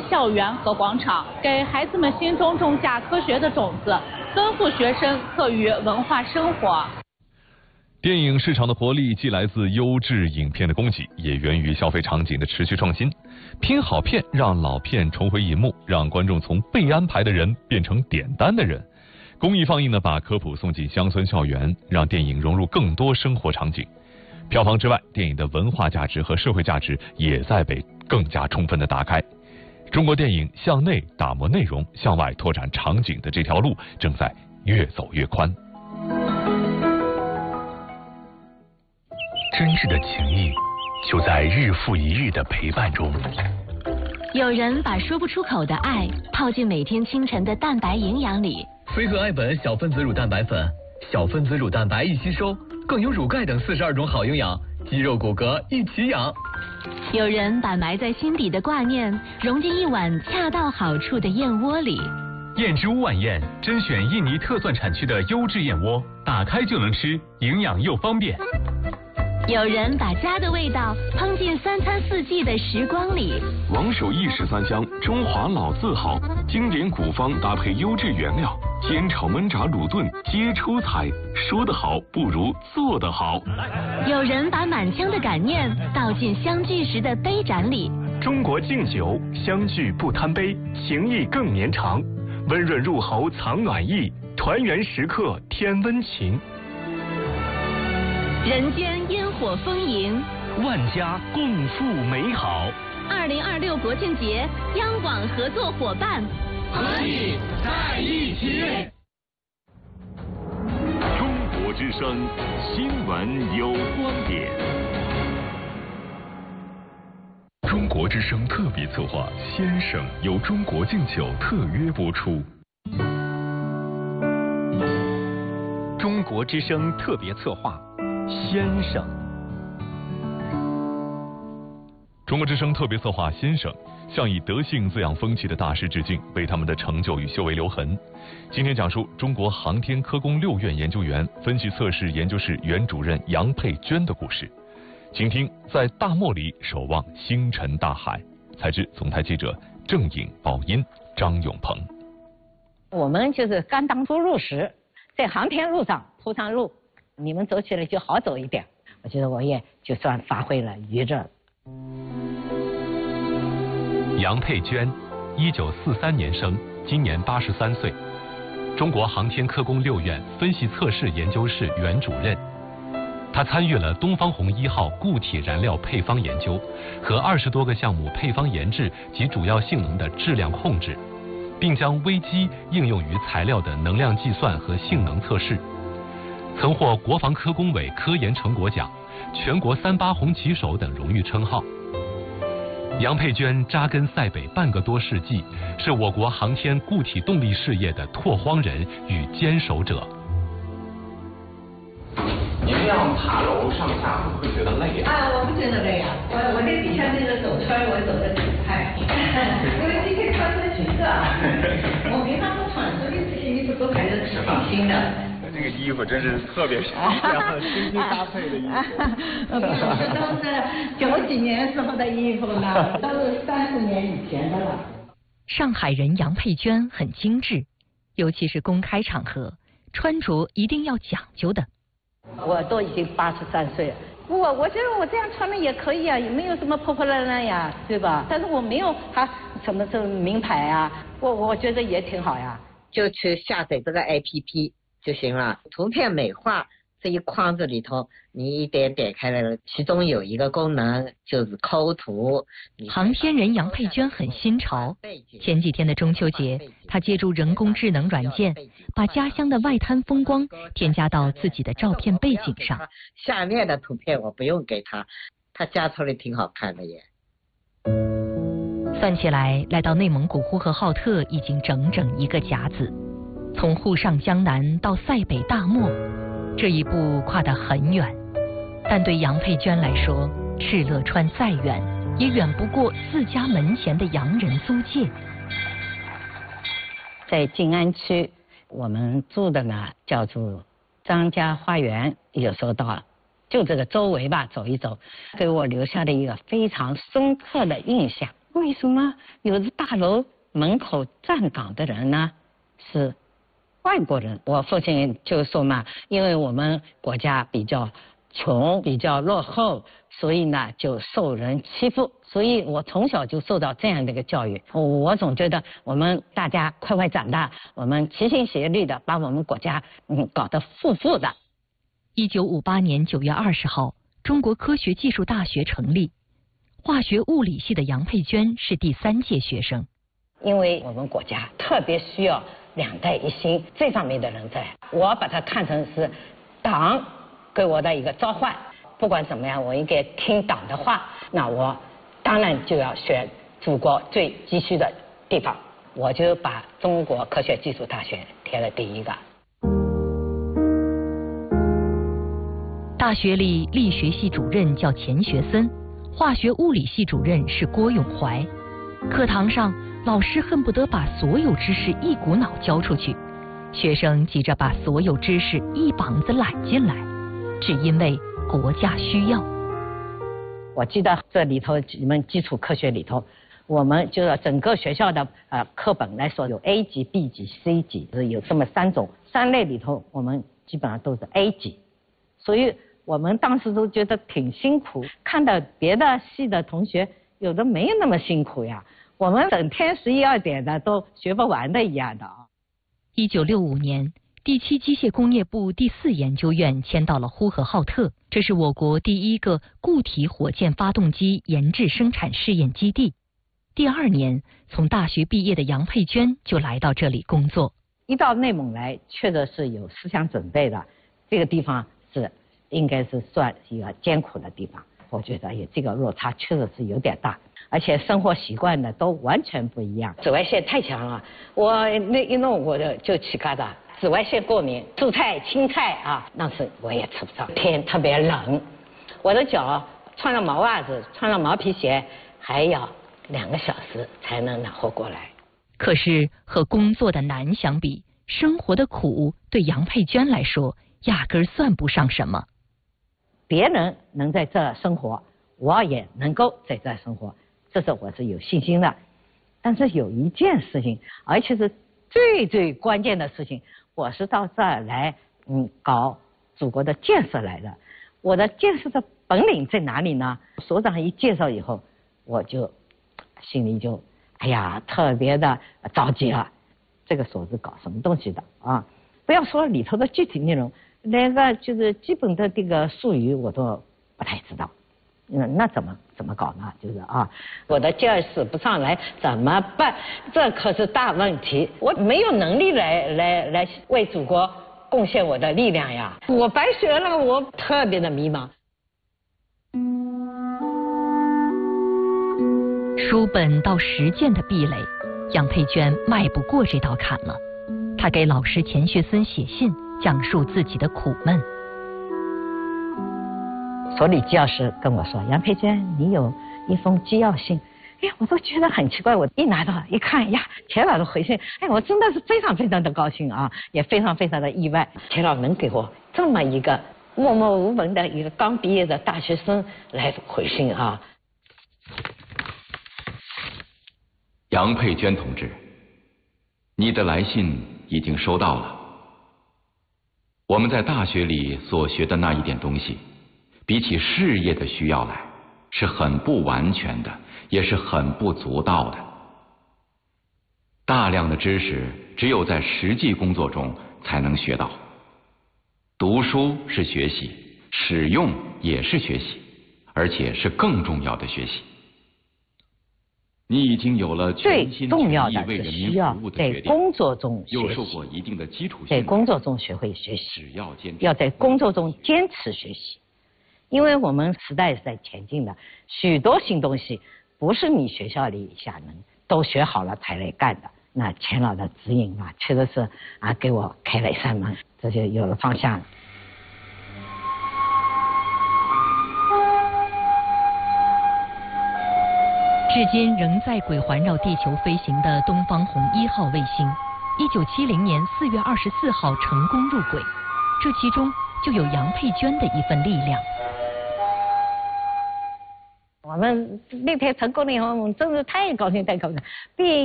校园和广场，给孩子们心中种下科学的种子，丰富学生课余文化生活。 电影市场的活力既来自优质影片的供给，也源于消费场景的持续创新。拼好片让老片重回银幕，让观众从被安排的人变成点单的人。公益放映呢，把科普送进乡村校园，让电影融入更多生活场景。票房之外，电影的文化价值和社会价值也在被更加充分的打开。中国电影向内打磨内容，向外拓展场景的这条路正在越走越宽。 真挚的情谊就在日复一日的陪伴中。 有人把说不出口的爱泡进每天清晨的蛋白营养里。 飞鹤爱本小分子乳蛋白粉，小分子乳蛋白易吸收，更有乳钙等42种好营养，肌肉骨骼一起养。 有人把埋在心底的挂念融进一碗恰到好处的燕窝里。 燕之屋晚宴甄选印尼特蒜产区的优质燕窝，打开就能吃，营养又方便。 有人把家的味道烹进3餐4季的时光里。 王守义13香，中华老字号，经典古方搭配优质原料，煎炒焖炸卤炖皆出彩。说得好不如做得好。 有人把满腔的感念倒进相聚时的杯盏里。 中国敬酒，相聚不贪杯，情谊更绵长。温润入喉藏暖意，团圆时刻添温情。 人间烟火丰盈， 万家共赴美好。 2026国庆节，央广合作伙伴， 和你在一起。 中国之声，新闻有观点。中国之声特别策划《先生》由中国敬酒特约播出。 中国之声特别策划。先生， 中国之声特别策划先生向以德性滋养风气的大师致敬，为他们的成就与修为留痕。今天讲述中国航天科工6院研究员、分析测试研究室原主任杨佩娟的故事。请听在大漠里守望星辰大海。采自总台记者郑颖、宝音、张永鹏。 我们就是刚当初入时，在航天路上铺上路，你们走起来就好走一点。我觉得我也就算发挥了余热。 杨佩娟，1943年生，今年83岁，中国航天科工6院分析测试研究室原主任。他参与了东方红1号固体燃料配方研究和20多个项目配方研制及主要性能的质量控制，并将微机应用于材料的能量计算和性能测试。曾获国防科工委科研成果奖、全国38红旗手等荣誉称号。杨佩娟扎根塞北半个多世纪，是我国航天固体动力事业的拓荒人与坚守者。 您这样爬楼上下会不会觉得累啊？ 我不觉得累啊，我这底下那个走圈我走得挺快，因为今天穿的裙子啊，我平常不穿，所以这些衣服都还是挺新的。 这个衣服真是特别时尚，精心搭配的衣服。 这都是90几年时候的衣服呢，都是30年以前的了。 上海人杨佩娟很精致，尤其是公开场合，穿着一定要讲究的。 我都已经83岁了，我觉得我这样穿的也可以啊，也没有什么破破烂烂呀，对吧？但是我没有什么这种名牌啊，我觉得也挺好呀。 就去下载这个 APP 就行了，图片美化这一框子里头，你一点点开来了，其中有一个功能就是抠图。 航天人杨佩娟很新潮，前几天的中秋节，她借助人工智能软件，把家乡的外滩风光添加到自己的照片背景上。 下面的图片我不用给他加出来挺好看的耶。 算起来，来到内蒙古呼和浩特已经整整1个甲子，从沪上江南到塞北大漠，这一步跨得很远。但对杨佩娟来说，敕勒川再远，也远不过自家门前的洋人租界。 在静安区，我们住的呢叫做张家花园，有时候到就这个周围吧走一走，给我留下了一个非常深刻的印象。 为什么有的大楼门口站岗的人呢是外国人？我父亲就说嘛，因为我们国家比较穷，比较落后，所以呢就受人欺负。所以我从小就受到这样的一个教育。我总觉得我们大家快快长大，我们齐心协力的把我们国家搞得富的。 1958年9月20号，中国科学技术大学成立，化学物理系的杨佩娟是第3届学生。 因为我们国家特别需要2代一心这方面的人才，我把它看成是党给我的一个召唤。不管怎么样，我应该听党的话，那我当然就要选祖国最急需的地方，我就把中国科学技术大学填了第1个。 大学里力学系主任叫钱学森，化学物理系主任是郭永怀。课堂上，老师恨不得把所有知识一股脑教出去，学生急着把所有知识一膀子揽进来，只因为国家需要。 我记得这里头你们基础科学里头，我们就是整个学校的课本来说有 A 级、B 级、C 级，有这么3种，3类里头我们基本上都是 A 级，所以我们当时都觉得挺辛苦，看到别的系的同学有的没有那么辛苦呀，我们整天11、2点的都学不完的一样的啊。 1965年，第7机械工业部第4研究院迁到了呼和浩特，这是我国第1个固体火箭发动机研制生产试验基地。第2年，从大学毕业的杨佩娟就来到这里工作。 一到内蒙来，确实是有思想准备的，这个地方是应该是算一个艰苦的地方。我觉得这个落差确实是有点大，而且生活习惯呢都完全不一样。紫外线太强了，我那一弄我就起疙瘩，紫外线过敏，蔬菜青菜啊，那是我也吃不上。天特别冷，我的脚穿了毛袜子，穿了毛皮鞋，还要2个小时才能暖和过来。 可是和工作的难相比，生活的苦对杨佩娟来说压根算不上什么。 别人能在这生活，我也能够在这生活，这是我是有信心的。但是有一件事情，而且是最关键的事情，我是到这儿来搞祖国的建设来的。我的建设的本领在哪里呢？所长一介绍以后，我就心里就特别的着急了。这个所是搞什么东西的啊？不要说里头的具体内容，那个就是基本的这个术语我都不太知道。那怎么搞呢？就是我的劲儿使不上来怎么办？这可是大问题，我没有能力来为祖国贡献我的力量呀！我白学了，我特别的迷茫。 书本到实践的壁垒，杨佩娟迈不过这道坎了。她给老师钱学森写信，讲述自己的苦闷。 所里教师跟我说：“杨佩娟，你有一封机要信。”我都觉得很奇怪。我一拿到一看呀，钱老的回信，我真的是非常非常的高兴啊，也非常非常的意外。钱老能给我这么一个默默无闻的一个刚毕业的大学生来回信啊。 杨佩娟同志，你的来信已经收到了。我们在大学里所学的那一点东西，比起事业的需要来，是很不完全的，也是很不足道的。大量的知识只有在实际工作中才能学到。读书是学习，使用也是学习，而且是更重要的学习。你已经有了全心全意为人民服务的决定， 在工作中学习， 又受过一定的基础训在练， 工作中学会学习， 只要坚持， 要在工作中坚持学习。因为我们时代是在前进的，许多新东西不是你学校里一下能都学好了才来干的。那钱老的指引确实是给我开了一扇门，这就有了方向了。 至今仍在轨环绕地球飞行的东方红1号卫星，1970年4月24号成功入轨，这其中就有杨佩娟的一份力量。 我我们那天成功了以后，我们真是太高兴太高兴。